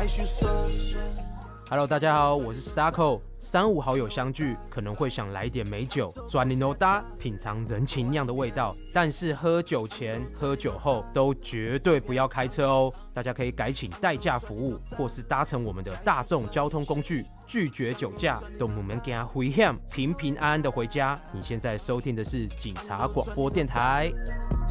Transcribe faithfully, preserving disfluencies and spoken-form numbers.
Hello， 大家好，我是 Starco。三五好友相聚，可能会想来点美酒，转零欧搭，品尝人情酿的味道。但是喝酒前、喝酒后都绝对不要开车哦。大家可以改请代驾服务，或是搭乘我们的大众交通工具，拒绝酒驾，都不免惊危险，平平安安的回家。你现在收听的是警察广播电台。